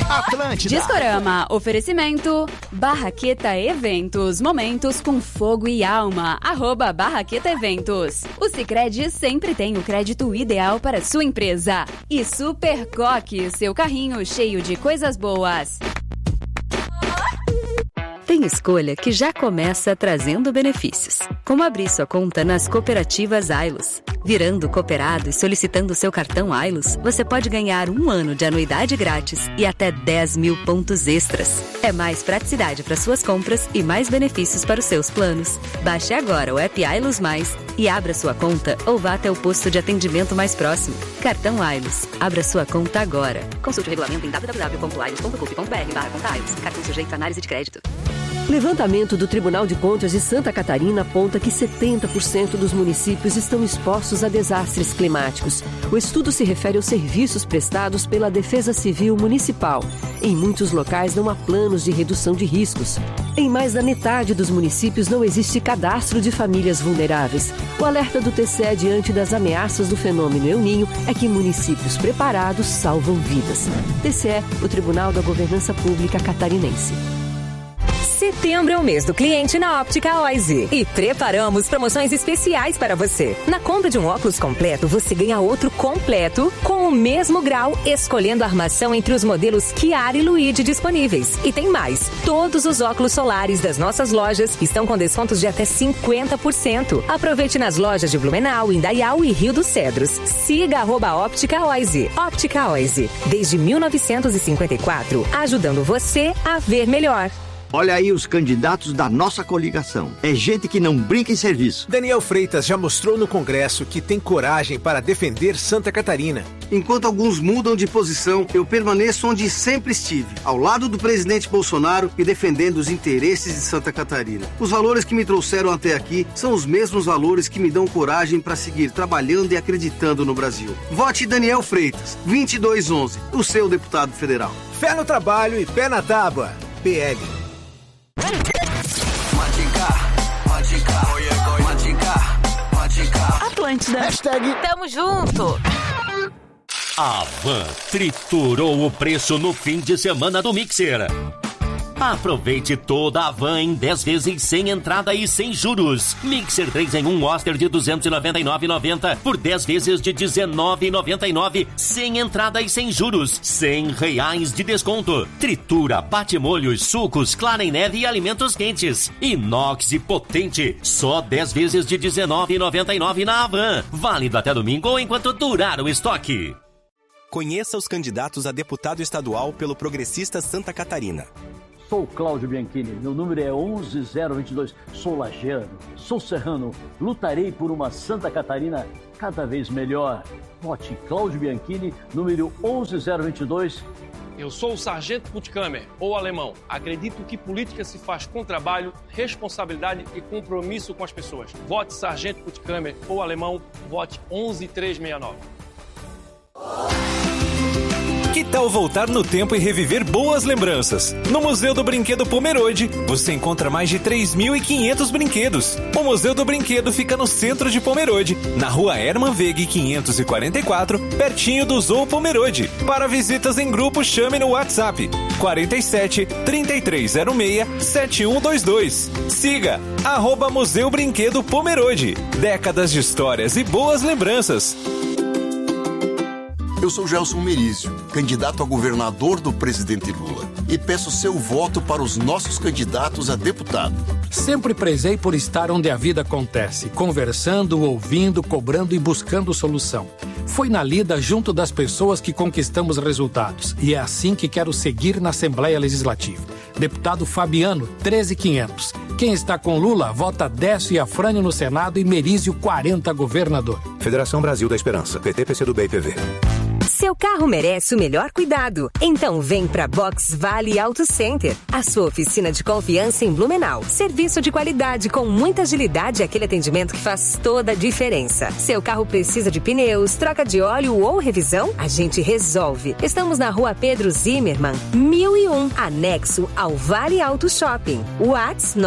Atlântida. Discorama, oferecimento Barraqueta Eventos, momentos com fogo e alma, @Barraqueta Eventos. O Sicredi sempre tem o crédito ideal para sua empresa. E Super Coque, seu carrinho cheio de coisas boas. Tem escolha que já começa trazendo benefícios, como abrir sua conta nas cooperativas Ailos. Virando cooperado e solicitando seu cartão Ailos, você pode ganhar 1 ano de anuidade grátis e até 10 mil pontos extras. É mais praticidade para suas compras e mais benefícios para os seus planos. Baixe agora o app Ailos Mais e abra sua conta ou vá até o posto de atendimento mais próximo. Cartão Ailos. Abra sua conta agora. Consulte o regulamento em www.ailos.com.br/conta Ailos. Cartão sujeito a análise de crédito. Levantamento do Tribunal de Contas de Santa Catarina aponta que 70% dos municípios estão expostos a desastres climáticos. O estudo se refere aos serviços prestados pela Defesa Civil Municipal. Em muitos locais não há planos de redução de riscos. Em mais da metade dos municípios não existe cadastro de famílias vulneráveis. O alerta do TCE diante das ameaças do fenômeno El Niño é que municípios preparados salvam vidas. TCE, o Tribunal da Governança Pública Catarinense. Setembro é o mês do cliente na Óptica Oise e preparamos promoções especiais para você. Na compra de um óculos completo, você ganha outro completo com o mesmo grau, escolhendo a armação entre os modelos Chiara e Luigi disponíveis. E tem mais, todos os óculos solares das nossas lojas estão com descontos de até 50%. Aproveite nas lojas de Blumenau, Indaial e Rio dos Cedros. Siga @Óptica Oise. Óptica Oise, desde 1954, ajudando você a ver melhor. Olha aí os candidatos da nossa coligação. É gente que não brinca em serviço. Daniel Freitas já mostrou no Congresso que tem coragem para defender Santa Catarina. Enquanto alguns mudam de posição, eu permaneço onde sempre estive, ao lado do presidente Bolsonaro e defendendo os interesses de Santa Catarina. Os valores que me trouxeram até aqui são os mesmos valores que me dão coragem para seguir trabalhando e acreditando no Brasil. Vote Daniel Freitas, 2211, o seu deputado federal. Fé no trabalho e pé na tábua. PL. Atlântida. Hashtag Tamo junto. A Van triturou o preço no fim de semana do Mixer. Aproveite toda a Van em 10 vezes sem entrada e sem juros. Mixer 3 em 1 Oster de R$ 299,90 por 10 vezes de R$ 19,99 sem entrada e sem juros. R$100 de desconto. Tritura, bate-molhos, sucos, clara em neve e alimentos quentes. Inox e potente. Só 10 vezes de R$ 19,99 na Havan. Válido até domingo ou enquanto durar o estoque. Conheça os candidatos a deputado estadual pelo Progressista Santa Catarina. Sou Cláudio Bianchini, meu número é 11022. Sou lajeano, sou serrano, lutarei por uma Santa Catarina cada vez melhor. Vote Cláudio Bianchini, número 11022. Eu sou o Sargento Puttkamer, ou alemão. Acredito que política se faz com trabalho, responsabilidade e compromisso com as pessoas. Vote Sargento Puttkamer, ou alemão, vote 11369. Que tal voltar no tempo e reviver boas lembranças? No Museu do Brinquedo Pomerode, você encontra mais de 3.500 brinquedos. O Museu do Brinquedo fica no centro de Pomerode, na rua Hermann Wegg 544, pertinho do Zoo Pomerode. Para visitas em grupo, chame no WhatsApp 47 3306 7122. Siga @Museu Brinquedo Pomerode. Décadas de histórias e boas lembranças. Eu sou Gelson Merizio, candidato a governador do presidente Lula, e peço seu voto para os nossos candidatos a deputado. Sempre prezei por estar onde a vida acontece, conversando, ouvindo, cobrando e buscando solução. Foi na lida junto das pessoas que conquistamos resultados, e é assim que quero seguir na Assembleia Legislativa. Deputado Fabiano, 13500. Quem está com Lula, vota Décio e Afrânio no Senado e Merizio 40 governador. Federação Brasil da Esperança, PT, PCdoB e PV. Seu carro merece o melhor cuidado. Então vem pra Box Vale Auto Center, a sua oficina de confiança em Blumenau. Serviço de qualidade com muita agilidade e aquele atendimento que faz toda a diferença. Seu carro precisa de pneus, troca de óleo ou revisão? A gente resolve. Estamos na rua Pedro Zimmermann, 1001, anexo ao Vale Auto Shopping. WhatsApp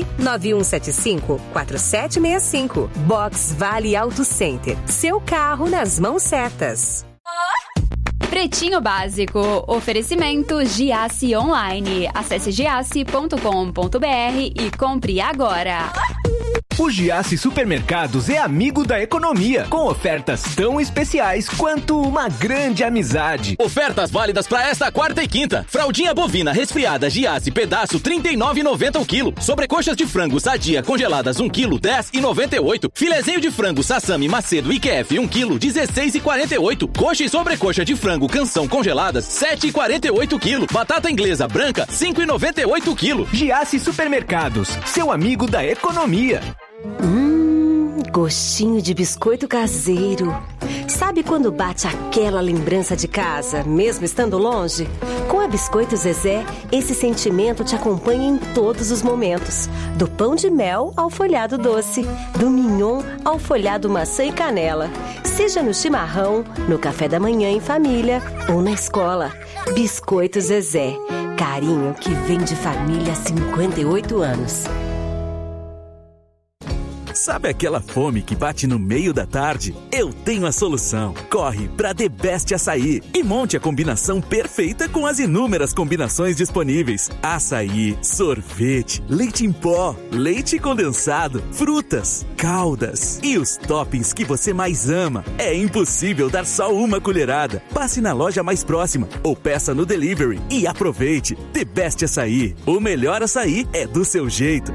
99175-4765. Box Vale Auto Center. Seu carro nas mãos certas. Pretinho Básico. Oferecimento Giasse Online. Acesse giasse.com.br e compre agora. O Giasse Supermercados é amigo da economia, com ofertas tão especiais quanto uma grande amizade. Ofertas válidas para esta quarta e quinta. Fraldinha bovina resfriada Giasse pedaço R$ 39,90 o quilo. Sobrecoxas de frango sadia congeladas 1 quilo R$ 10,98. Filezinho de frango Sassami Macedo IQF 1 quilo R$ 16,48. Coxa e sobrecoxa de frango Canção congeladas R$ 7,48 quilo. Batata inglesa branca R$ 5,98 quilo. Giasse Supermercados, seu amigo da economia. Gostinho de biscoito caseiro. Sabe quando bate aquela lembrança de casa, mesmo estando longe? Com a Biscoito Zezé, esse sentimento te acompanha em todos os momentos. Do pão de mel ao folhado doce, do mignon ao folhado maçã e canela. Seja no chimarrão, no café da manhã em família ou na escola. Biscoito Zezé. Carinho que vem de família há 58 anos. Sabe aquela fome que bate no meio da tarde? Eu tenho a solução. Corre pra The Best Açaí e monte a combinação perfeita com as inúmeras combinações disponíveis. Açaí, sorvete, leite em pó, leite condensado, frutas, caldas e os toppings que você mais ama. É impossível dar só uma colherada. Passe na loja mais próxima ou peça no delivery e aproveite. The Best Açaí. O melhor açaí é do seu jeito.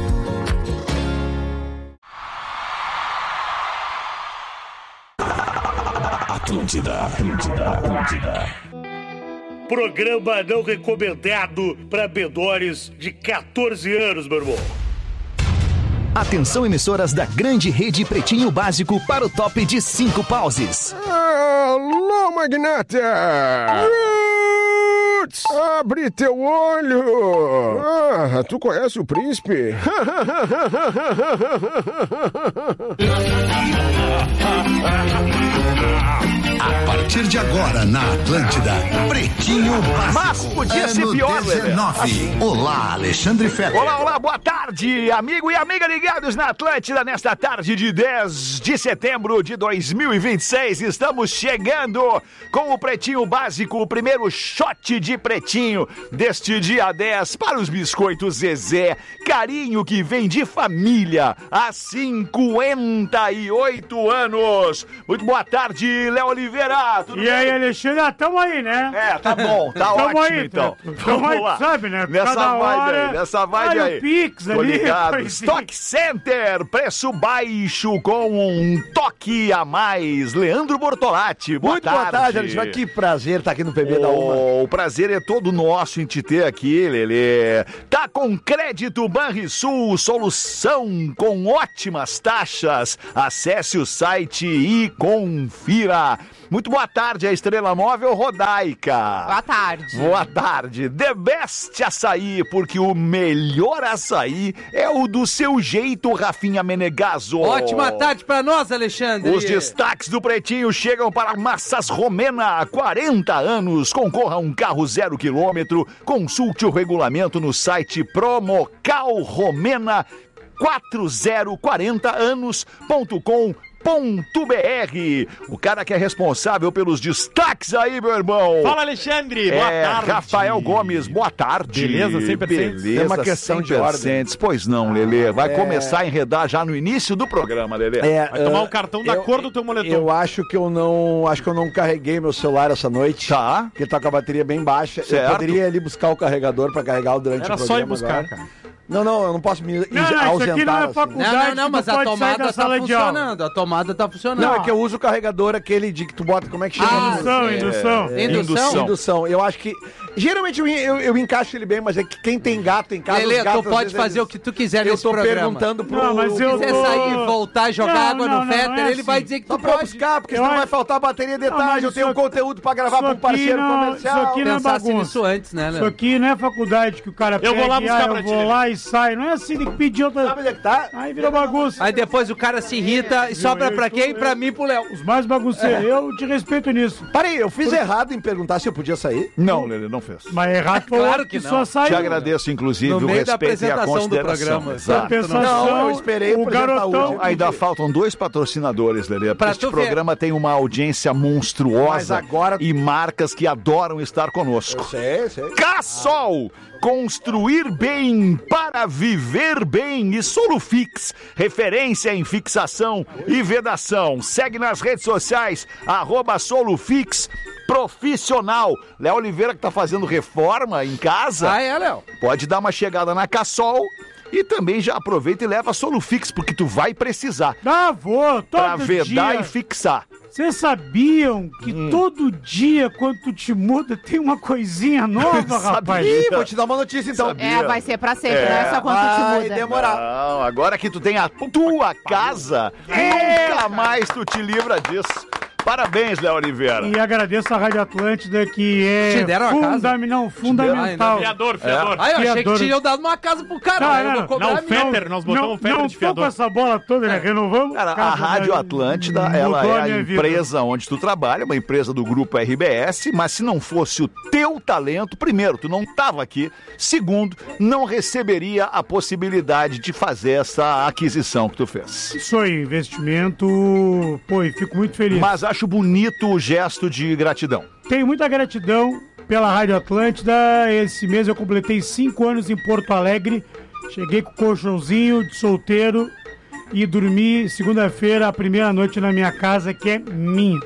Atlântida. Programa não recomendado para menores de 14 anos, meu irmão. Atenção, emissoras da grande rede Pretinho Básico para o top de 5 pauses. Alô, magnata! Abre teu olho! Ah, tu conhece o príncipe? A partir de agora na Atlântida, Pretinho Básico. Mas podia ser pior, 19. Olá, Alexandre Fetter. Olá, boa tarde, amigo e amiga ligados na Atlântida nesta tarde de 10 de setembro de 2026. Estamos chegando com o Pretinho Básico, o primeiro shot de pretinho deste dia 10 para os biscoitos Zezé. Carinho que vem de família há 58 anos. Muito boa tarde, Léo Oliveira. Tudo bem? Aí, Alexandre, tamo aí, né? Tá bom, tá ótimo aí, então. Vamos lá. Sabe, né? Nessa vibe aí. O Pix ali. Ligado. Stock Center, preço baixo com um toque a mais. Leandro Bortolatti, boa tarde. Muito boa tarde, Alexandre. Que prazer estar aqui no PB da Uma. O prazer é todo nosso em te ter aqui, Lelê. Tá com crédito Banrisul, solução com ótimas taxas. Acesse o site e confira. Muito boa tarde, a Estrela Móvel Rodaica. Boa tarde. Boa tarde. The Best Açaí, porque o melhor açaí é o do seu jeito, Rafinha Menegaso. Ótima tarde pra nós, Alexandre. Os destaques do Pretinho chegam para Massas Romena, 40 anos. Concorra a um carro 0 km. Consulte o regulamento no site Promocal-Romena 4040anos.com.br. O cara que é responsável pelos destaques aí, meu irmão. Fala, Alexandre. Boa tarde. Rafael Gomes, boa tarde. Beleza, 100%. Beleza, é uma questão de ordem. Pois não, Lelê. Vai começar a enredar já no início do programa, Lelê. Vai tomar o cartão da cor do teu moletom. Eu acho que eu não carreguei meu celular essa noite. Tá. Porque tá com a bateria bem baixa. Certo. Eu poderia ir ali buscar o carregador pra carregar durante o programa. Era só ir buscar, cara. Não, eu não posso me ausentar. Isso aqui não é faculdade, não, mas a tomada tá funcionando. A tomada tá funcionando. Não, é que eu uso o carregador aquele de que tu bota, como é que chama? Indução. Eu acho que... Geralmente eu encaixo ele bem, mas é que quem tem gato em casa... Lelê, tu pode fazer o que tu quiser nesse programa. Eu tô perguntando pro... Não, mas se quiser sair, voltar, jogar água no Fetter, ele vai dizer que tu pode buscar, porque senão vai faltar bateria de tarde. Eu tenho conteúdo pra gravar com um parceiro comercial. Isso aqui não é bagunça. Isso antes, né, Léo? Isso aqui não é faculdade que o cara pega. Eu vou lá buscar pra ti. Eu vou lá e sai. Não é assim, tem que pedir outra. Sabe onde é que tá? Aí vira bagunça. Aí depois o cara se irrita e sobra pra quem? Pra mim e pro Léo. Os mais bagunceiros. Eu te respeito nisso. Parei, eu fiz errado em perguntar se eu podia sair? Não, Lelê, não fez. Mas errado foi Claro que não. só saiu. Te agradeço, inclusive, No o meio da respeito e a apresentação do consideração. programa. Exato. Compensação, eu esperei o apresentar garotão. hoje. Ainda faltam 2 patrocinadores, Lelê, porque Pra este tu ver. programa tem uma audiência monstruosa Mas agora- e marcas que adoram estar conosco. Sei. Cassol, construir bem para viver bem, e Solufix, referência em fixação e vedação. Segue nas redes sociais, @Solufix Profissional. Léo Oliveira, que tá fazendo reforma em casa, Léo? pode dar uma chegada na Cassol e também já aproveita e leva a Solufix, porque tu vai precisar Vou, pra todo vedar dia. e fixar. Vocês sabiam que todo dia, quando tu te muda, tem uma coisinha nova, rapaz? Ih, vou te dar uma notícia então. Sabia. Vai ser pra sempre, não é só quando tu te Vai muda. demorar. Não, agora que tu tem a tua casa, nunca mais tu te livra disso. Parabéns, Léo Oliveira. E agradeço a Rádio Atlântida, que Te deram a casa? fundamental. Fiador. Aí eu achei que Fiador. tinham dado uma casa pro cara. Eu vou cobrar a minha. Nós botamos o Fetter de Não tô fiador. com essa bola toda, né? Renovamos. Cara, a Casa Rádio da- Atlântida, ela mudou é a minha vida. empresa onde tu trabalha, uma empresa do grupo RBS, mas se não fosse o teu talento, primeiro, tu não estava aqui, segundo, não receberia a possibilidade de fazer essa aquisição que tu fez. Isso aí, investimento. Pô, e fico muito feliz. Mas acho bonito o gesto de gratidão. Tenho muita gratidão pela Rádio Atlântida. Esse mês eu completei 5 anos em Porto Alegre. Cheguei com o colchãozinho de solteiro e dormi segunda-feira, a primeira noite na minha casa, que é minha.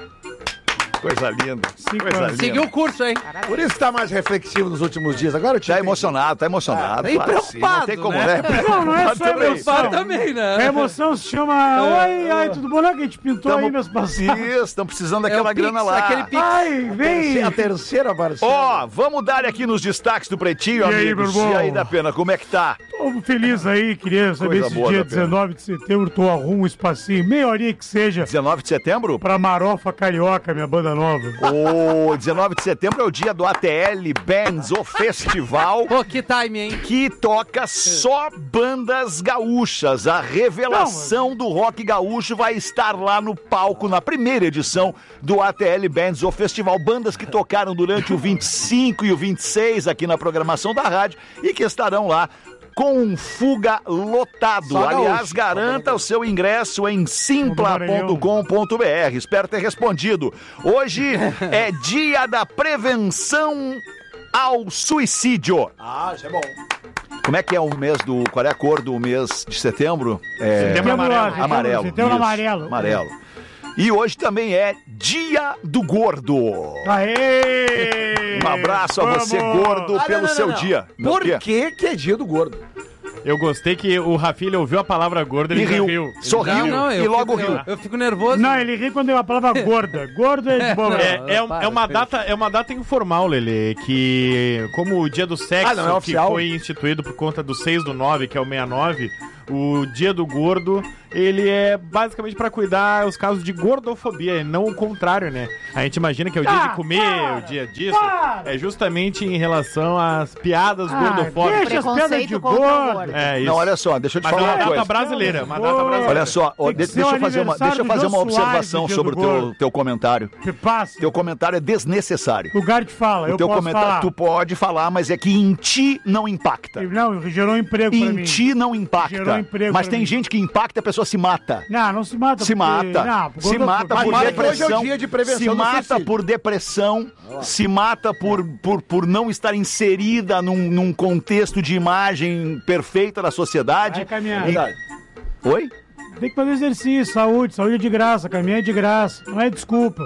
Coisa linda. Coisa linda. Seguiu o curso, hein? Por isso tá mais reflexivo nos últimos dias. Agora eu te Tá emocionado. E Claro que sim, preocupado, não tem como, né? Não é só Também. emoção. também, né? A emoção se chama... Oi, tudo bom? Não, que a gente pintou aí mês passado. Isso, estão precisando É daquela o Pix, grana lá. aquele Pix. Ai, vem! A terceira parceira. Ó, vamos dar aqui nos destaques do Pretinho, E aí, amigos. meu irmão? E aí, da Pena, como é que tá? Tô feliz aí, queria saber Coisa esse boa, dia da pena. 19 de setembro, tu arruma um espacinho, meia horinha que seja, 19 de setembro? pra Marofa Carioca, minha banda nova. O 19 de setembro é o dia do ATL Bands, o festival Pô, que time, hein? que toca só bandas gaúchas. A revelação do rock gaúcho vai estar lá no palco na primeira edição do ATL Bands, o festival. Bandas que tocaram durante o 25 e o 26 aqui na programação da rádio e que estarão lá com um fuga lotado. Só Aliás, gaúcho. garanta o seu ingresso em simpla.com.br. Espero ter respondido. Hoje é dia da prevenção ao suicídio. Ah, isso é bom. Como é que é o mês do... Qual é a cor do mês de setembro? Setembro amarelo. Amarelo. Setembro isso, amarelo. Amarelo. E hoje também é dia do gordo. Aê! Um abraço a você, gordo, pelo seu dia. Por Quê? que é dia do gordo? Eu gostei que o Rafinha ouviu a palavra gordo, ele E riu. riu. Sorriu e logo riu. Eu fico nervoso. Não, ele ri quando é a palavra gorda. Gordo é de boa. É uma data informal, Lelê, que como o dia do sexo, não é que oficial? foi instituído por conta do 6/9, que é o 69, o dia do gordo, ele é basicamente pra cuidar os casos de gordofobia, e não o contrário, né? A gente imagina que é o dia de comer, o dia disso. É justamente em relação às piadas gordofóbicas. Deixa as piadas de Preconceito contra o gordo. gordo. É isso. Não, olha só, deixa eu te Mas é falar uma uma data coisa. brasileira, uma data brasileira. Olha só, Tem que deixa ser eu o fazer uma aniversário do observação Jô Soares, sobre o dia do gordo. teu comentário. Que passa. Teu comentário é desnecessário. Lugar de fala, eu posso falar. Tu pode falar, mas é que em ti não impacta. Não, gerou emprego pra Em mim. ti não Gerou impacta. emprego Mas pra tem mim. gente que impacta e a pessoa se mata. Não se mata. Se porque- mata. Não, Se mata por Mas hoje é depressão. o dia de prevenção Se do mata suicídio. por depressão. Se mata por não estar inserida num contexto de imagem perfeita da sociedade. Vai caminhar. E- Oi? Tem que fazer exercício, saúde é de graça, caminhar é de graça, não é desculpa.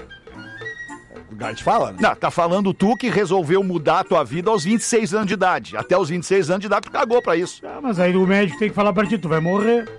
O Gart fala, né? Não, tá falando tu que resolveu mudar a tua vida aos 26 anos de idade. Até os 26 anos de idade tu cagou pra isso. Ah, mas aí o médico tem que falar pra ti, tu vai morrer.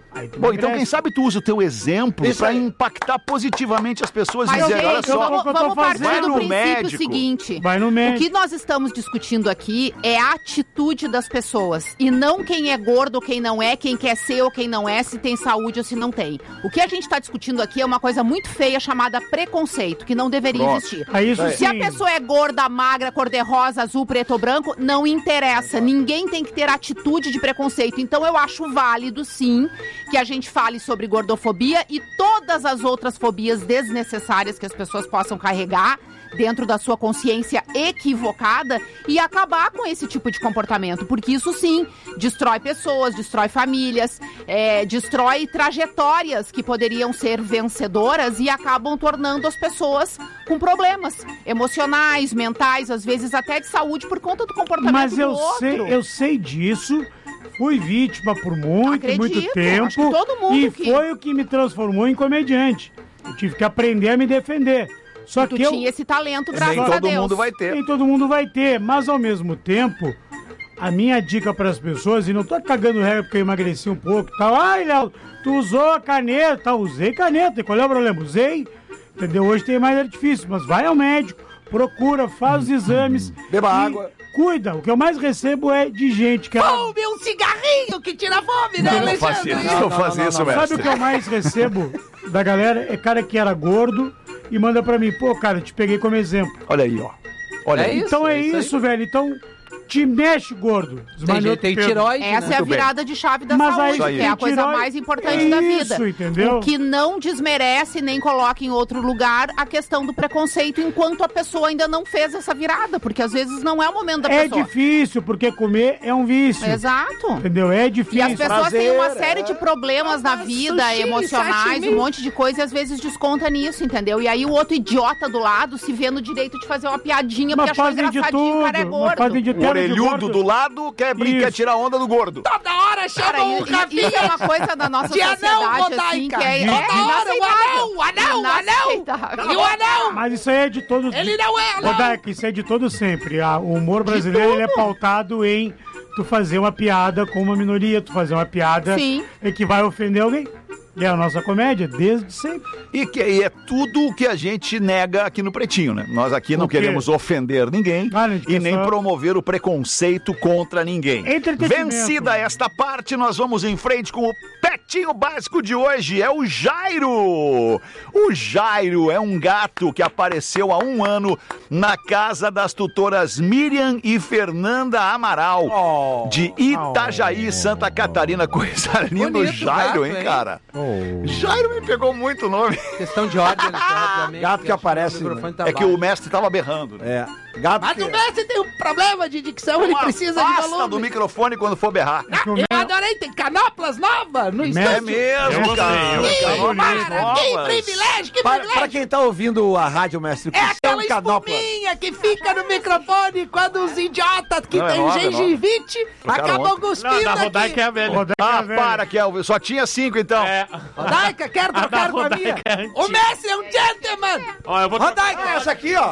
Bom, então quem sabe tu usa o teu exemplo pra impactar positivamente as pessoas e dizer, olha só, vamos partir vai do no princípio médico. seguinte. Vai no médico. O que nós estamos discutindo aqui é a atitude das pessoas e não quem é gordo ou quem não é, quem quer ser ou quem não é, se tem saúde ou se não tem. O que a gente está discutindo aqui é uma coisa muito feia chamada preconceito, que não deveria existir. Se a pessoa é gorda, magra, cor-de-rosa, azul, preto ou branco, não interessa. Ninguém tem que ter atitude de preconceito. Então eu acho válido, sim, que a gente fale sobre gordofobia e todas as outras fobias desnecessárias que as pessoas possam carregar dentro da sua consciência equivocada e acabar com esse tipo de comportamento, porque isso sim destrói pessoas, destrói famílias, destrói trajetórias que poderiam ser vencedoras e acabam tornando as pessoas com problemas emocionais, mentais, às vezes até de saúde por conta do comportamento do outro. Eu sei disso. Fui vítima por muito tempo. Acho que todo mundo e foi o que me transformou em comediante. Eu tive que aprender a me defender. Só tu que tinha esse talento, graças a Deus. Nem todo mundo vai ter. Nem todo mundo vai ter, mas ao mesmo tempo, a minha dica para as pessoas, e não tô cagando regra porque eu emagreci um pouco e tal. Ai, Léo, tu usou a caneta. Usei caneta. E qual é o problema? Usei. Entendeu? Hoje tem mais artifício, mas vai ao médico, procura, faz os exames. Beba água. Cuida, o que eu mais recebo é de gente que... Fume um cigarrinho que tira a fome, né, Alexandre? Não faça isso, mestre. Sabe o que eu mais recebo da galera? É cara que era gordo e manda pra mim, pô, cara, te peguei como exemplo. Olha aí, ó. Olha aí. Então é isso, velho. Então... te mexe, gordo. Tem tiroide. Essa é a virada de chave da saúde, que é a coisa mais importante da vida. Isso, entendeu? O que não desmerece nem coloca em outro lugar a questão do preconceito enquanto a pessoa ainda não fez essa virada, porque às vezes não é o momento da pessoa. É difícil, porque comer é um vício. Exato. Entendeu? É difícil. E as pessoas têm uma série de problemas na vida, emocionais, um monte de coisa, e às vezes desconta nisso, entendeu? E aí o outro idiota do lado se vê no direito de fazer uma piadinha, porque achou engraçadinho, o cara é gordo. Orelhudo do lado quer tirar onda do gordo. Toda hora chama um Isso é uma coisa da nossa sociedade, assim, que é o anão. E o anão. Mas isso aí é de todos... Ele não é anão. Rodaica, isso é de todo sempre. O humor brasileiro, ele é pautado em tu fazer uma piada com uma minoria, tu fazer uma piada que vai ofender alguém. E é a nossa comédia, desde sempre. E é tudo o que a gente nega aqui no Pretinho, né? Nós aqui não queremos ofender ninguém e nem promover o preconceito contra ninguém. Vencida esta parte, nós vamos em frente com o Pretinho Básico de hoje. É o Jairo. O Jairo é um gato que apareceu há 1 ano na casa das tutoras Miriam e Fernanda Amaral, de Itajaí, Santa Catarina. Coisa linda, o Jairo, hein, cara? Jairo me pegou muito o nome. Questão de ordem, Alexandre. Gato que aparece. É que o mestre tava berrando. É. Gato Mas o mestre tem um problema de dicção, ele precisa de volume. Do microfone quando for berrar. Eu adorei, tem canoplas novas no estúdio. É mesmo, cara. Que privilégio, que privilégio. Pra quem tá ouvindo a rádio, mestre, é aquela espuminha que fica no microfone quando os idiotas que tem gengivite acabam cuspindo da aqui. Rodaica é a velha. Para, Kelvin. Só tinha 5, então. Rodaica, quer trocar com a minha? O mestre é um gentleman. Rodaica, essa aqui, ó.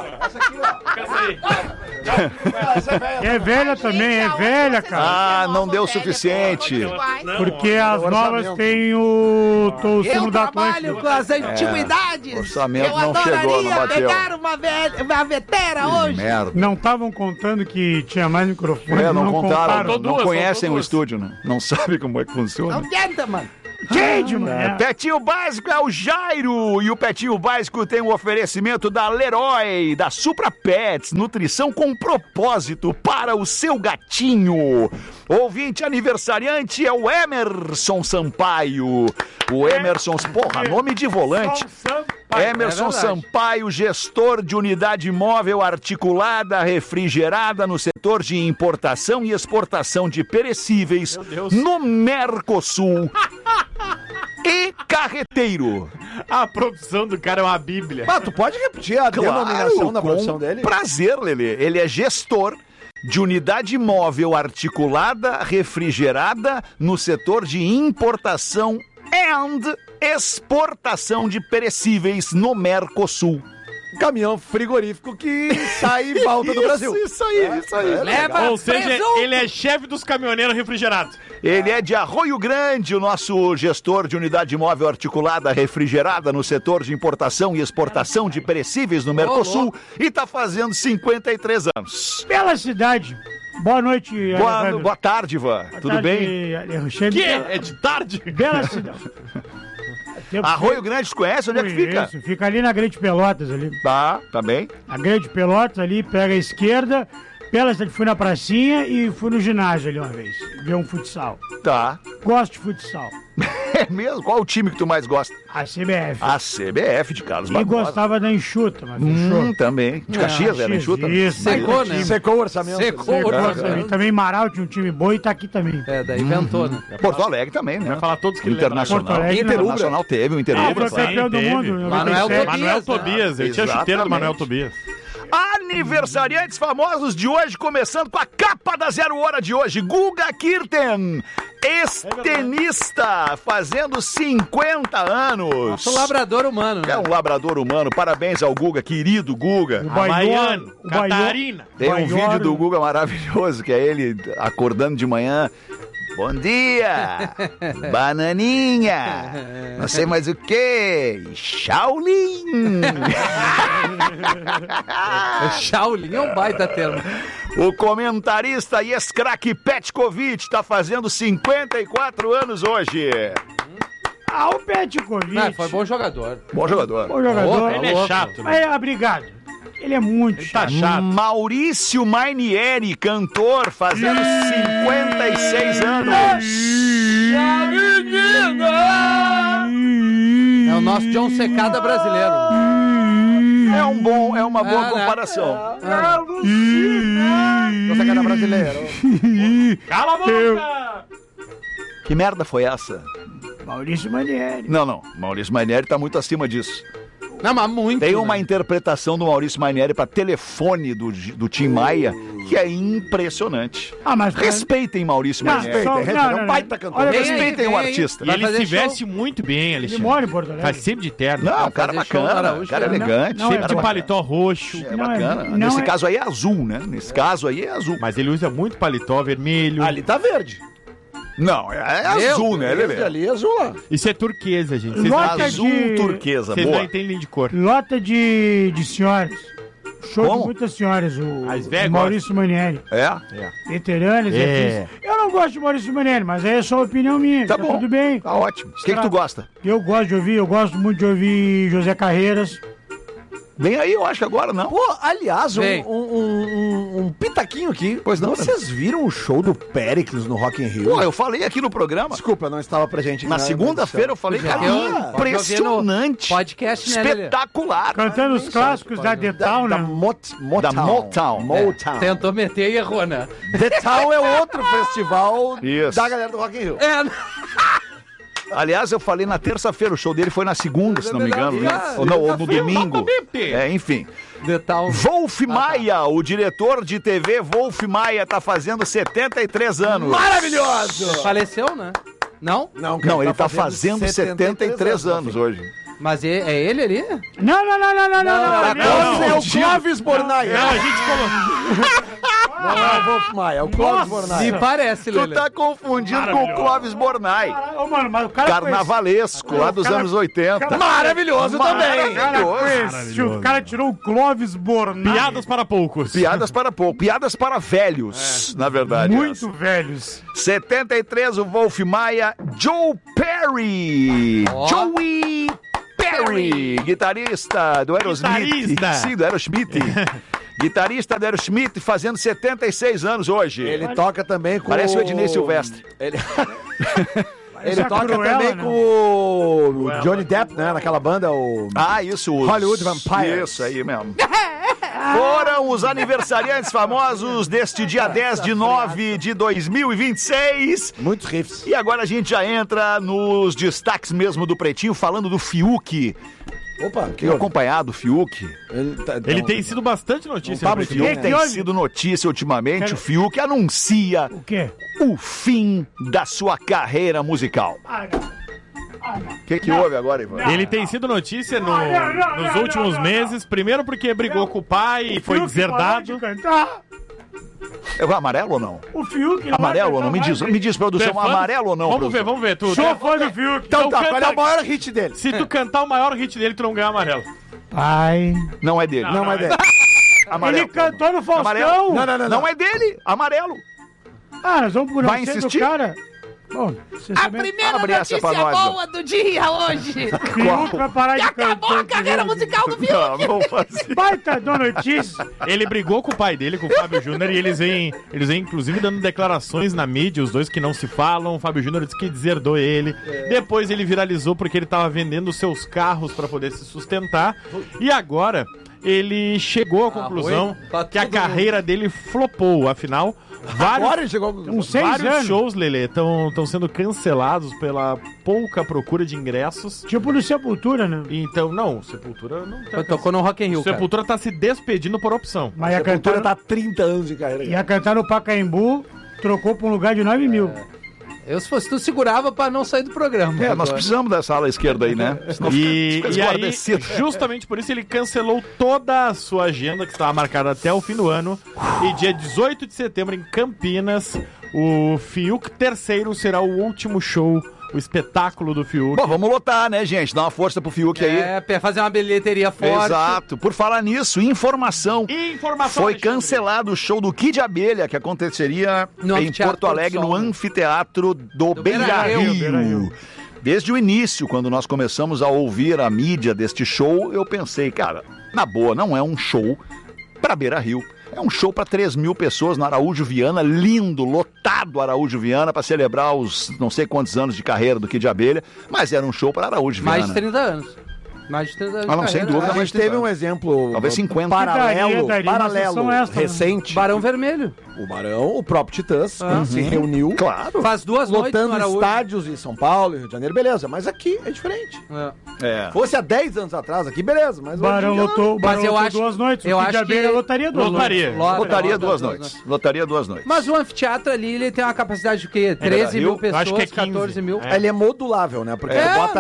É velha também, é velha, cara. Ah, não deu o suficiente. Porque as novas têm o símbolo da Atlântida. Eu trabalho com as antiguidades. O orçamento não chegou, não bateu. Pegar uma vetera hoje. Merda. Não estavam contando que tinha mais microfone. Não contaram. Não conhecem o estúdio, né? Não sabem como é que funciona. Não tenta, mano. Petinho Básico é o Jairo. E o Petinho Básico tem um oferecimento da Leroy, da Supra Pets, nutrição com propósito para o seu gatinho. Ouvinte aniversariante é o Emerson Sampaio. O Emerson, nome de volante. Emerson Sampaio, gestor de unidade móvel articulada, refrigerada no setor de importação e exportação de perecíveis no Mercosul. E carreteiro. A profissão do cara é uma bíblia. Mas tu pode repetir a denominação da profissão dele? Prazer, Lelê. Ele é gestor de unidade móvel articulada, refrigerada no setor de importação e exportação de perecíveis no Mercosul. caminhão frigorífico que sai e volta do Brasil. Isso aí. Ou seja, ele é chefe dos caminhoneiros refrigerados. Ele é de Arroio Grande, o nosso gestor de unidade móvel articulada refrigerada no setor de importação e exportação de perecíveis no Mercosul e tá fazendo 53 anos. Bela cidade. Boa noite, Boa tarde, Ivan. Tudo bem? Que? É de tarde? Bela cidade. Arroio Grande, tu conhece? Onde é que fica? Isso, fica ali na Grande Pelotas ali. Tá bem. A Grande Pelotas ali, pega a esquerda. Bela cidade, fui na pracinha e fui no ginásio ali uma vez. Ver um futsal. Tá. Gosto de futsal. É mesmo? Qual o time que tu mais gosta? A CBF. A CBF de Carlos Barbosa. E gostava da Enxuta, mas fechou. Também. De Caxias era Enxuta? Isso. Secou, né? Secou o orçamento. Secou o orçamento. Também Marau tinha um time bom e tá aqui também. Daí inventou, né? Porto Alegre também, né? Vai falar todos que ele Internacional. Porto Alegre, Internacional teve, o Interubra. Foi campeão do mundo. Manuel Tobias. Eu tinha chuteiro do Manuel Tobias. Aniversariantes famosos de hoje, começando com a capa da Zero Hora de hoje. Guga Kirten, ex-tenista, fazendo 50 anos. Um labrador humano, né? É um labrador humano. Parabéns ao Guga, querido Guga. O Baiano, Catarina. Tem um vídeo do Guga maravilhoso, que é ele acordando de manhã. Bom dia, bananinha, não sei mais o que, Shaolin. Shaolin é um baita termo. O comentarista e ex-craque Petkovic tá fazendo 54 anos hoje. O Petkovic. Foi bom jogador. Bom jogador. Ele é chato, né? Obrigado. Ele é muito chato. Maurício Mainieri, cantor, fazendo 56 anos. É o nosso John Secada brasileiro. É uma boa comparação. John Secada brasileiro. Cala a boca! Que merda foi essa? Maurício Mainieri. Não. Maurício Mainieri tá muito acima disso. Não, mas muito. Tem uma interpretação do Maurício Mainieri para telefone do Tim Maia que é impressionante. Mas respeitem Maurício Mainieri. É um baita cantor. Respeitem o artista. E ele se veste muito bem, Alexandre. Ele mora em Porto Alegre. Faz sempre de terno. Não, cara bacana, cara elegante. Sempre de paletó roxo. É bacana. Nesse caso aí é azul, né? Nesse caso aí é azul. Mas ele usa muito paletó vermelho. Ali tá verde. Não, é azul, né? Ele ali é azul lá. Isso é turquesa, gente. Azul turquesa, Vocês boa. não entendem de cor. Lota de senhoras. Show de muitas senhoras, As o Maurício Manieri. Veteranas. Eu não gosto de Maurício Manieri, mas aí é só opinião minha. Tá bom. Tudo bem. Tá ótimo. O que tu gosta? Eu gosto muito de ouvir José Carreiras. Vem aí, eu acho que agora não. Pô, aliás, um pitaquinho aqui. Pois não. Vocês viram o show do Péricles no Rock in Rio? Pô, eu falei aqui no programa. Desculpa, eu não estava presente. Na segunda-feira eu falei, cara, impressionante. Podcast, né, espetacular. Cantando os clássicos da The Town, da né? Motown. Tentou meter e errou, né? The Town é outro festival da galera do Rock in Rio. Aliás, eu falei na terça-feira, o show dele foi na segunda, se não me engano. Ou no domingo. Enfim. Wolf Maia, o diretor de TV Wolf Maia, tá fazendo 73 anos. Maravilhoso! Faleceu, né? Não? Não, ele tá fazendo 73 anos hoje. Mas é ele ali? Não. É o Clóvis Bornai. Não, a gente colocou. Não é o Wolf Maia, é o Clóvis Bornai. Me parece, Tu tá confundindo com o Clóvis Bornai. Mano, mas o cara carnavalesco, lá dos anos 80. Maravilhoso também. O cara tirou o Clóvis Bornai. Piadas para poucos. Piadas para poucos. Piadas para velhos, na verdade. Muito velhos. 73, o Wolf Maia. Joe Perry. Joey Perry, guitarrista do Aerosmith. Sim, do Aerosmith. Guitarrista do Aerosmith, fazendo 76 anos hoje. Ele toca também com Parece o Ednei Silvestre. Ele toca também com o Johnny Depp, né? Naquela banda, o... Isso. Hollywood Vampires. Isso aí mesmo. Foram os aniversariantes famosos deste dia 10 de 9 de 2026. Muitos riffs. E agora a gente já entra nos destaques mesmo do Pretinho, falando do Fiuk. Opa, Tenho acompanhado o Fiuk. Ele tem sido bastante notícia. O Fiuk tem sido notícia ultimamente. O Fiuk anuncia o quê? O fim da sua carreira musical. O que houve agora, Ivan? Ele tem sido notícia nos últimos meses, primeiro porque brigou com o pai e foi deserdado. É amarelo ou não? O Fiuk. Amarelo ou não? Me diz, produção, amarelo ou não? Vamos ver. Sou fã do Fiuk. Então tá, qual é o maior hit dele? Se tu cantar o maior hit dele, tu não ganha amarelo. Pai. Não é dele. Não é dele. Amarelo. Ele cantou no Faustão. Amarelo. Não é dele. Amarelo. Nós vamos por Vai insistir? cara. Bom, a primeira notícia boa do dia hoje. Fiuk vai parar de cantar. Acabou a carreira musical do Fiuk. Não fazer. Baita da notícia. Ele brigou com o pai dele, com o Fábio Júnior, e eles vêm inclusive dando declarações na mídia, os dois que não se falam. O Fábio Júnior disse que deserdou ele. Depois ele viralizou porque ele tava vendendo seus carros para poder se sustentar. E agora ele chegou à conclusão que a carreira dele flopou. Afinal, vários shows, Lelê, estão sendo cancelados pela pouca procura de ingressos. Tipo no Sepultura, né? Então, não, Sepultura não tá. Tocou no Rock in Rio, Sepultura tá se despedindo por opção. Mas a Sepultura tá há 30 anos de carreira. Ia cantar no Pacaembu, trocou pra um lugar de 9 mil. Eu, se fosse tu, segurava pra não sair do programa. Nós precisamos dessa ala esquerda aí, né? E aí, justamente por isso, ele cancelou toda a sua agenda, que estava marcada até o fim do ano. E dia 18 de setembro, em Campinas, o Fiuk III será o último show, o espetáculo do Fiuk. Bom, vamos lotar, né, gente? Dá uma força pro Fiuk aí. Fazer uma bilheteria forte. Exato. Por falar nisso, informação. Foi cancelado o show do Kid Abelha, que aconteceria em Porto Alegre, no anfiteatro do Beira-Rio. Desde o início, quando nós começamos a ouvir a mídia deste show, eu pensei, cara, na boa, não é um show pra Beira-Rio. É um show para 3 mil pessoas no Araújo Viana, lindo, lotado Araújo Viana, para celebrar os não sei quantos anos de carreira do Kid Abelha, mas era um show para Araújo Viana. Mais de 30 anos. Mais de 30 anos. Não, sem dúvida. A gente teve um exemplo. Talvez 50. Paralelo recente. Barão Vermelho. O Barão, o próprio Titãs, se reuniu. Claro. Faz 2 noites no lotando Araújo. Estádios em São Paulo e Rio de Janeiro, beleza. Mas aqui é diferente. Fosse há 10 anos atrás, aqui, beleza. Mas Barão lotou, mas eu acho 2 noites. Eu acho que lotaria 2 noites. Lotaria 2 noites. Lotaria 2 noites. Mas o anfiteatro ali, ele tem uma capacidade de quê? 13 mil pessoas, acho que é 14 mil. Ele é modulável, né? Porque tu bota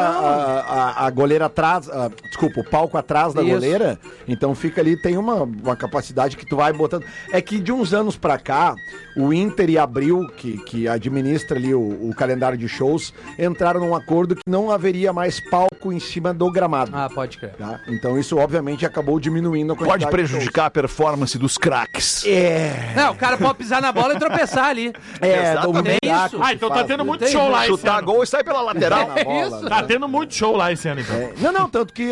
a goleira atrás, desculpa, o palco atrás da goleira, então fica ali, tem uma capacidade que tu vai botando. É que de uns anos pra cá, o Inter e Abril, que administra ali o calendário de shows, entraram num acordo que não haveria mais palco em cima do gramado. Pode crer. Tá? Então isso, obviamente, acabou diminuindo a quantidade. Pode prejudicar a performance dos craques. Não, o cara pode pisar na bola e tropeçar ali. Exatamente. Isso. Então tá tendo muito show lá esse ano. Chutar gol e sair pela lateral. Isso. Tá tendo muito show lá esse ano, então. Não, tanto que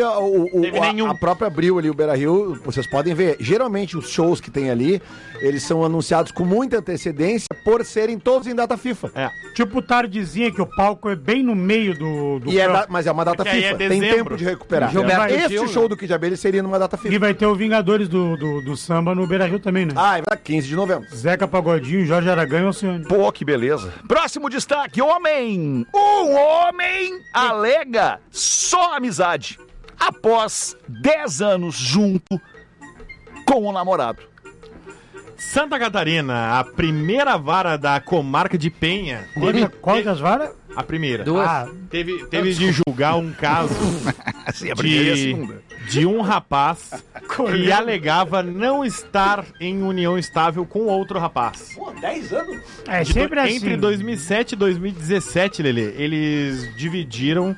a própria Abril ali, o Beira-Rio, vocês podem ver, geralmente os shows que tem ali, eles são anunciados com muita antecedência por serem todos em data FIFA. Tipo tardezinha, que o palco é bem no meio do mas é uma data FIFA, tem tempo de recuperar. Este show do Kid Abelha seria numa data FIFA. E vai ter o Vingadores do samba no Beira-Rio também, né? É verdade, 15 de novembro. Zeca Pagodinho, Jorge Aragão e Oceano. Pô, que beleza. Próximo destaque, homem! Um homem alega só amizade após 10 anos junto com o namorado. Santa Catarina, a primeira vara da comarca de Penha. Qual das varas? A primeira. Duas. Teve de julgar um caso Assim, a primeira e a segunda. de um rapaz que alegava não estar em união estável com outro rapaz. Pô, 10 anos? É sempre assim. Entre 2007 e 2017, Lelê, eles dividiram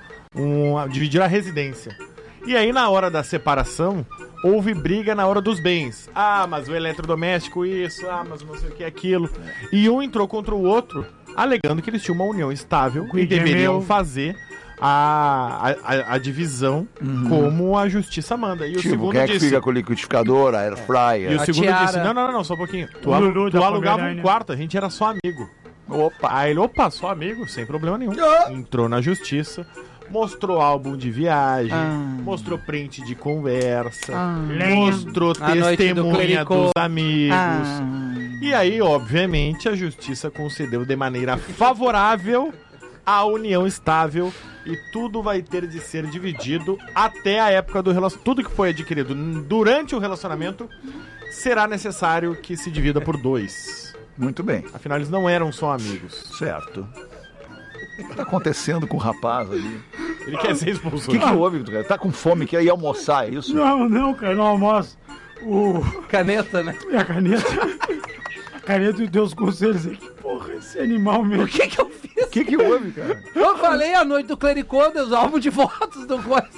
a residência. E aí, na hora da separação, houve briga na hora dos bens. Mas o eletrodoméstico isso, mas não sei o que aquilo. E um entrou contra o outro, alegando que eles tinham uma união estável e deveriam fazer a divisão como a justiça manda. E o segundo quem é que disse, fica com o liquidificador, a air fryer? E o segundo disse, não, só um pouquinho. Tu alugava um quarto, a gente era só amigo. Aí ele, só amigo, sem problema nenhum. Entrou na justiça. Mostrou álbum de viagem, mostrou print de conversa, mostrou testemunha dos amigos. E aí, obviamente, a justiça concedeu de maneira favorável a união estável e tudo vai ter de ser dividido até a época do relacionamento. Tudo que foi adquirido durante o relacionamento será necessário que se divida por 2. Muito bem. Afinal, eles não eram só amigos. Certo. O que tá acontecendo com o rapaz ali? Ele quer ser expulso. O que houve, cara? Tá com fome, quer ir almoçar, é isso? Não, cara, não almoço. Caneta, né? A caneta. A caneta e Deus conselhos aí. Que porra, esse animal mesmo. O que eu fiz? O que houve, cara? Eu falei a noite do Clericô, os álbuns de fotos do coisa.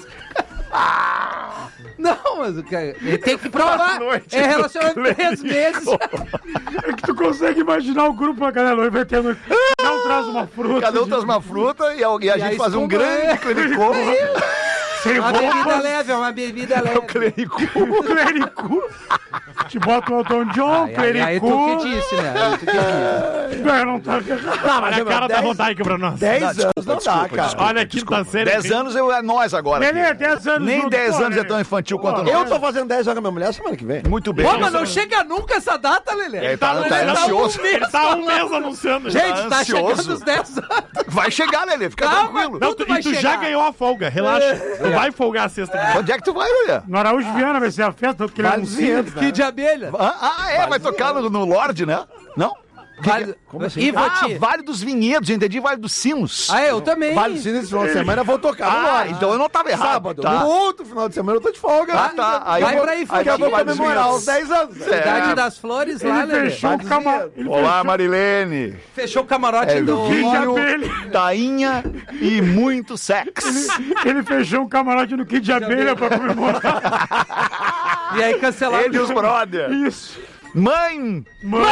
Não, mas o cara, ele tem que provar. É relacionamento de 3 meses. É que tu consegue imaginar o grupo, a galera vai ter noite. Cada um traz uma fruta. Cada um traz uma fruta e a gente faz um grande Clericô. Uma bebida leve, é uma bebida leve. É o Clericô. O Clericô. Te bota o Elton John, Clericô. Aí tu que disse, né? Aí tu que disse. Não tá... Olha a cara da Rodaica pra nós. 10 anos não dá, cara. Olha aqui, tá sério. 10 anos é nós agora. Beleza, 10 anos. Nem 10 anos é tão infantil quanto nós. Eu tô fazendo 10 anos com a minha mulher semana que vem. Muito bem. Pô, mas não chega nunca essa data, Lelê. Ele tá ansioso. Ele tá 1 mês anunciando. Gente, tá ansioso. chegando os 10 anos. Vai chegar, Lelê, fica tranquilo. Não, e tu já ganhou a folga, relaxa. Tu vai folgar a sexta. Onde é que tu vai, Lelê? No Araújo Viana vai ser a festa, porque ele é um cinto. Que de abelha. Vai tocar no Lorde, né? Não? Vale... Como assim? Vale dos Vinhedos, eu entendi Vale dos Sinos. Eu também. Vale dos Sinos esse final de semana eu vou tocar no Lorde. Então eu não tava errado. Sábado. Tá. No outro final de semana eu tô de folga. Tá. Aí eu vou comemorar os 10 anos. Cidade das Flores lá, Lelê. Fechou o camarote. Olá, Marilene. Fechou o camarote do... Vinho, tainha e muito sexo. Ele fechou um camarote no Kid de Abelha pra comemorar. E aí cancelaram. Ele e os brother. Isso. Mãe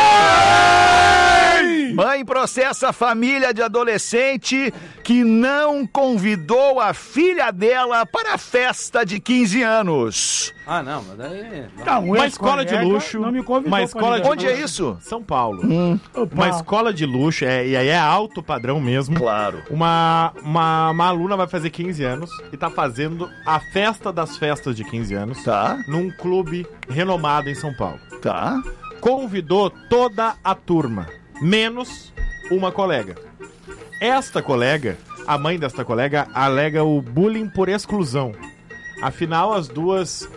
processa a família de adolescente que não convidou a filha dela para a festa de 15 anos. Não, mas daí... Uma escola de luxo. Não me convidou. Uma escola de Onde é isso? São Paulo. Uma escola de luxo, e aí é alto padrão mesmo. Claro. Uma aluna vai fazer 15 anos e tá fazendo a festa das festas de 15 anos. Tá. Num clube renomado em São Paulo. Tá. Convidou toda a turma, menos uma colega. Esta colega, a mãe desta colega, alega o bullying por exclusão. Afinal, as duas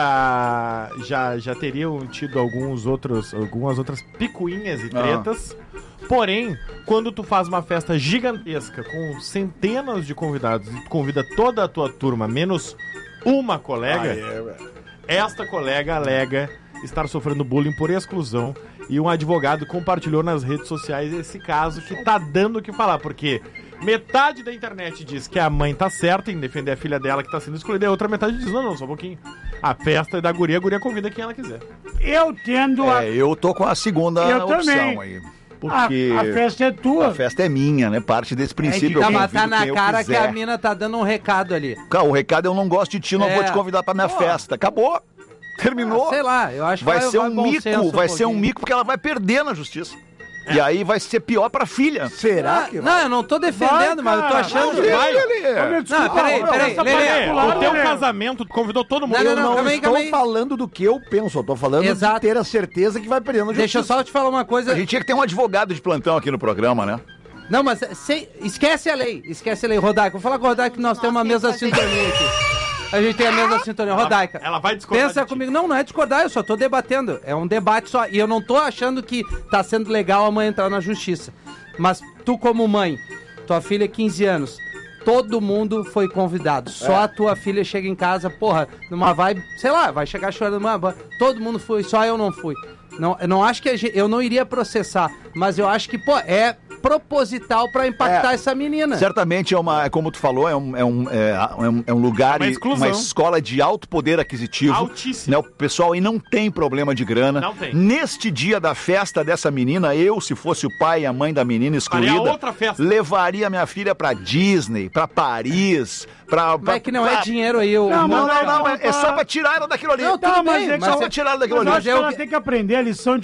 já teriam tido algumas outras picuinhas e tretas. Porém, quando tu faz uma festa gigantesca com centenas de convidados e tu convida toda a tua turma, menos uma colega, esta colega alega estar sofrendo bullying por exclusão e um advogado compartilhou nas redes sociais esse caso que tá dando o que falar, porque metade da internet diz que a mãe tá certa em defender a filha dela que tá sendo excluída e a outra metade diz, não, só um pouquinho. A festa é da guria, a guria convida quem ela quiser. Eu tendo eu tô com a segunda opção também. aí. Porque a festa é tua. A festa é minha, né? Parte desse princípio. Tá na cara que a mina tá dando um recado ali. Cara, o recado é eu não gosto de ti, não vou te convidar pra minha festa. Acabou. Terminou. Sei lá, eu acho que vai ser um mico, vai ser um mico porque ela vai perder na justiça. E aí vai ser pior pra filha. Será que vai? Não, eu não tô defendendo, mas eu tô achando que vai. Não, peraí, Lelê. O teu casamento convidou todo mundo. Eu não estou falando do que eu penso, eu tô falando de ter a certeza que vai perder na justiça. Deixa eu só te falar uma coisa. A gente tinha que ter um advogado de plantão aqui no programa, né? Não, mas esquece a lei, Rodaica. Vou falar com o Rodaica que nós temos uma mesa sintonia aqui. A gente tem a mesma sintonia. Rodaica. Ela vai discordar. Pensa comigo. Não é discordar, eu só tô debatendo. É um debate só. E eu não tô achando que tá sendo legal a mãe entrar na justiça. Mas tu, como mãe, tua filha 15 anos, todo mundo foi convidado. Só a tua filha chega em casa, porra, numa vibe, sei lá, vai chegar chorando. Todo mundo foi, só eu não fui. Não, eu não acho que eu não iria processar, mas eu acho que, pô, é proposital pra impactar essa menina. Certamente como tu falou, é um lugar, uma escola de alto poder aquisitivo. Altíssimo. Né? O pessoal aí não tem problema de grana. Não tem. Neste dia da festa dessa menina, se fosse o pai e a mãe da menina excluída, outra festa. Levaria minha filha pra Disney, pra Paris, Mas é que não é dinheiro aí. Não, é só pra tirar ela daquilo ali. Não, tudo bem, mas é só pra tirar ela daquilo ali. Mas ela tem que aprender a lição